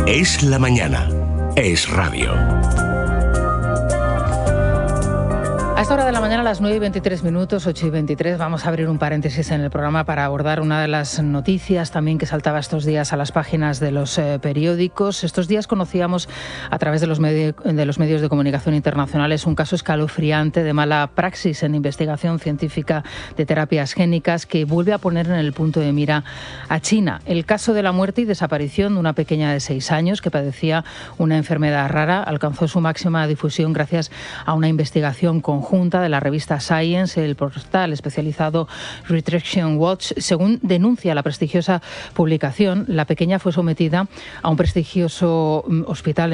Es la mañana. Es radio. A esta hora de la mañana, a las 9:23, 8:23, vamos a abrir un paréntesis en el programa para abordar una de las noticias también que saltaba estos días a las páginas de los periódicos. Estos días conocíamos a través de los medios de comunicación internacionales un caso escalofriante de mala praxis en investigación científica de terapias génicas que vuelve a poner en el punto de mira a China. El caso de la muerte y desaparición de una pequeña de 6 años que padecía una enfermedad rara alcanzó su máxima difusión gracias a una investigación conjunta de la revista Science, el portal especializado Retraction Watch. Según denuncia la prestigiosa publicación, la pequeña fue sometida a un prestigioso hospital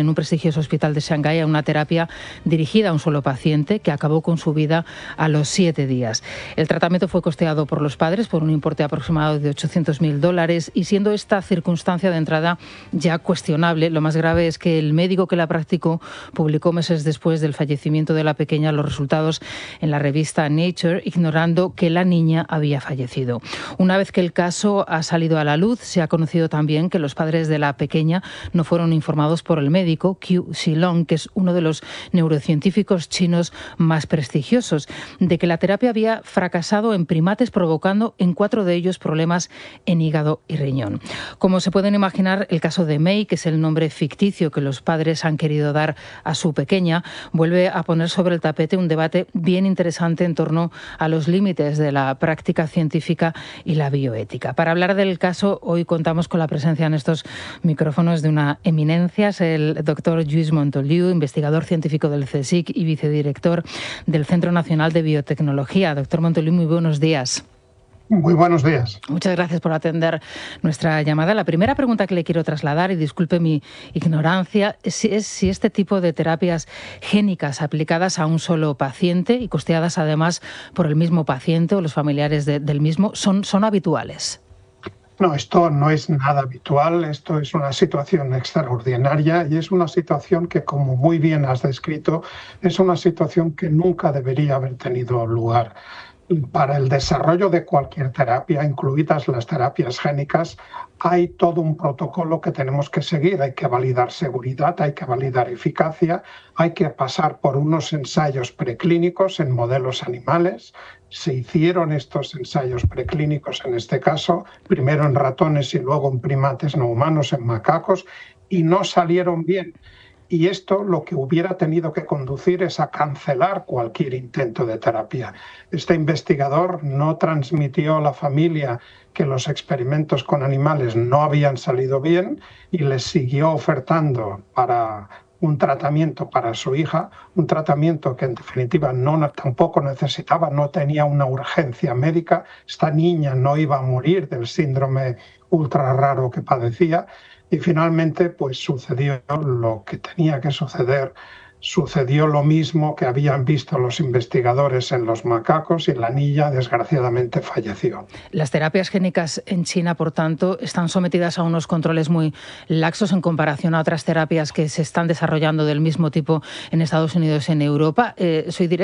de Shanghái a una terapia dirigida a un solo paciente que acabó con su vida a los 7 días. El tratamiento fue costeado por los padres por un importe aproximado de $800.000 y siendo esta circunstancia de entrada ya cuestionable, lo más grave es que el médico que la practicó publicó meses después del fallecimiento de la pequeña los resultados en la revista Nature, ignorando que la niña había fallecido. Una vez que el caso ha salido a la luz, se ha conocido también que los padres de la pequeña no fueron informados por el médico Qu Shilong, que es uno de los neurocientíficos chinos más prestigiosos, de que la terapia había fracasado en primates, provocando en 4 de ellos problemas en hígado y riñón. Como se pueden imaginar, el caso de Mei, que es el nombre ficticio que los padres han querido dar a su pequeña, vuelve a poner sobre el tapete un debate bien interesante en torno a los límites de la práctica científica y la bioética. Para hablar del caso, hoy contamos con la presencia en estos micrófonos de una eminencia, es el doctor Lluís Montoliu, investigador científico del CSIC y vicedirector del Centro Nacional de Biotecnología. Doctor Montoliu, muy buenos días. Muy buenos días. Muchas gracias por atender nuestra llamada. La primera pregunta que le quiero trasladar, y disculpe mi ignorancia, es si este tipo de terapias génicas aplicadas a un solo paciente y costeadas además por el mismo paciente o los familiares del mismo son habituales. No, esto no es nada habitual, esto es una situación extraordinaria y es una situación que, como muy bien has descrito, es una situación que nunca debería haber tenido lugar. Para el desarrollo de cualquier terapia, incluidas las terapias génicas, hay todo un protocolo que tenemos que seguir. Hay que validar seguridad, hay que validar eficacia, hay que pasar por unos ensayos preclínicos en modelos animales. Se hicieron estos ensayos preclínicos, en este caso, primero en ratones y luego en primates no humanos, en macacos, y no salieron bien. Y esto lo que hubiera tenido que conducir es a cancelar cualquier intento de terapia. Este investigador no transmitió a la familia que los experimentos con animales no habían salido bien y les siguió ofertando para un tratamiento para su hija, un tratamiento que en definitiva tampoco necesitaba, no tenía una urgencia médica. Esta niña no iba a morir del síndrome ultra raro que padecía. Y finalmente, pues sucedió lo que tenía que suceder. Sucedió lo mismo que habían visto los investigadores en los macacos y la niña, desgraciadamente, falleció. Las terapias génicas en China, por tanto, están sometidas a unos controles muy laxos en comparación a otras terapias que se están desarrollando del mismo tipo en Estados Unidos y en Europa. Soy